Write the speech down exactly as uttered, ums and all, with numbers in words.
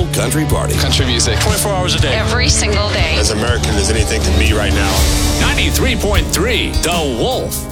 country party. Country music. twenty-four hours a day. Every single day. As American as anything can be right now. ninety-three point three, The Wolf.